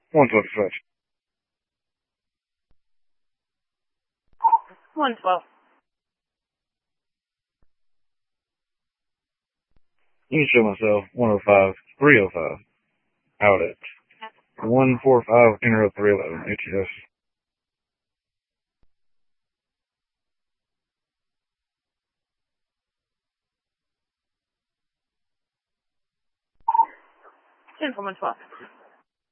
125. 112. You can show myself 105, 305. Out at 145, Interrupt 311, HES. Gentleman 12.